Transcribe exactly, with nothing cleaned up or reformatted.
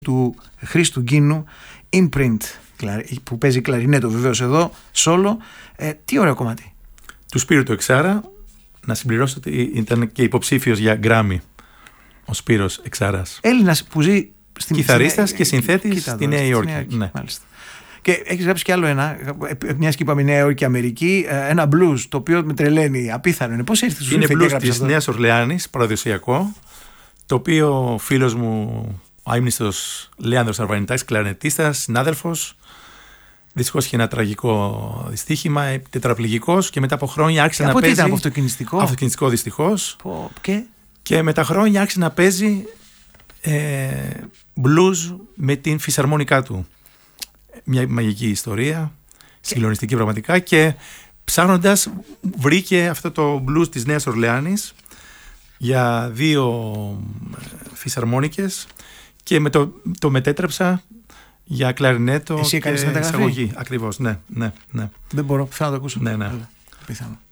του Χρήστου Γκίνου, Imprint, που παίζει κλαρινέτο βεβαίως εδώ, solo. Ε, τι ωραίο κομμάτι. Του Σπύρου του Εξάρα. Να συμπληρώσω ότι ήταν και υποψήφιος για Γκράμι ο Σπύρος Εξάρας. Έλληνας που ζει στην Κιθαρίστας στην... και συνθέτης Κοίτα, στη Νέα Υόρκη. Ναι. Μάλιστα. Και έχεις γράψει κι άλλο ένα, μιας και είπαμε Νέα Υόρκη, Αμερική, ένα blues το οποίο με τρελαίνει, απίθανο είναι. Πώς ήρθε, σου είναι ήρθε blues της Νέας Ορλεάνης, παραδοσιακό, το οποίο ο φίλος μου, ο αείμνηστος Λέανδρος Αρβανιτάκης, κλαρνετίστας, συνάδελφος, δυστυχώς είχε ένα τραγικό δυστύχημα, τετραπληγικός, και μετά από χρόνια άρχισε από να παίζει. Ήταν από αυτοκινηστικό. Αυτοκινηστικό δυστυχώς. Και? και με τα χρόνια άρχισε να παίζει ε, blues με την φυσαρμόνικά του. Μια μαγική ιστορία, συγκλονιστική πραγματικά, και ψάχνοντας βρήκε αυτό το blues της Νέας Ορλεάνης για δύο φυσαρμόνικες και με το, το μετέτρεψα για κλαρινέτο. Εσύ και έκανες μεταγραφή? Εισαγωγή. Ακριβώς, ναι, ναι, ναι. Δεν μπορώ, θέλω να το ακούσω. Ναι, ναι. Πιθανό.